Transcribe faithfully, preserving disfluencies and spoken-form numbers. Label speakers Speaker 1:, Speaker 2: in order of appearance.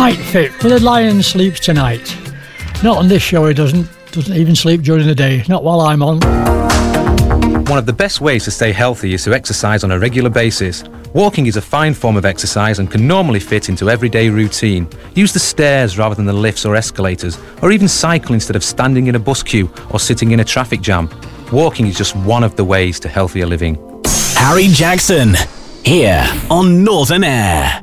Speaker 1: Night Fit for the Lion Sleeps Tonight. Not on this show, he doesn't. Doesn't even sleep during the day. Not while I'm on.
Speaker 2: One of the best ways to stay healthy is to exercise on a regular basis. Walking is a fine form of exercise and can normally fit into everyday routine. Use the stairs rather than the lifts or escalators, or even cycle instead of standing in a bus queue or sitting in a traffic jam. Walking is just one of the ways to healthier living.
Speaker 3: Harry Jackson, here on Northern Air.